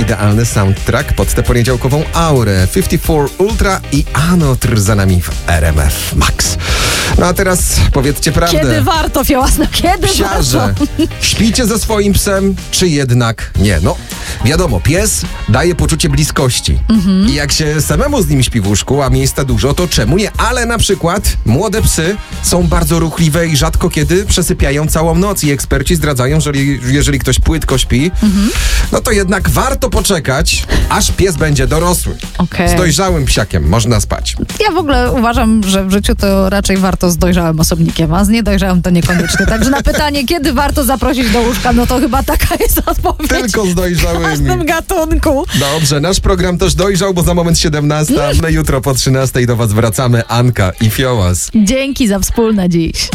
idealny soundtrack pod tę poniedziałkową aurę. 54 Ultra i Anotr za nami w RMF Max. No a teraz powiedzcie prawdę. Kiedy warto, Fiołasno, kiedy Psiarze, warto? śpicie ze swoim psem, czy jednak nie? No, wiadomo, pies daje poczucie bliskości. I jak się samemu z nim śpi w łóżku, a miejsca dużo, to czemu nie? Ale na przykład młode psy są bardzo ruchliwe i rzadko kiedy przesypiają całą noc i eksperci zdradzają, że jeżeli ktoś płytko śpi, no to jednak warto poczekać, aż pies będzie dorosły. Okej. Z dojrzałym psiakiem można spać. Ja w ogóle uważam, że w życiu to raczej warto z dojrzałym osobnikiem, a z niedojrzałym to niekoniecznie. Także na pytanie, kiedy warto zaprosić do łóżka, no to chyba taka jest odpowiedź. Tylko z W dojrzałymi. każdym gatunku. Dobrze, nasz program też dojrzał, bo za moment 17, my jutro po 13 do was wracamy. Anka i Fiołas. Dzięki za wspólne dziś.